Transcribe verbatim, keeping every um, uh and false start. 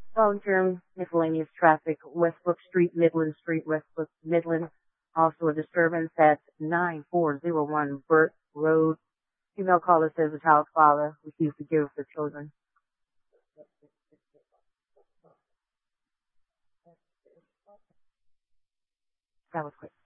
Long-term miscellaneous traffic, Westbrook Street, Midland Street, Westbrook, Midland. Also a disturbance at nine four zero one Burt Road. Female caller says the child's father refused to give the children. That was quick.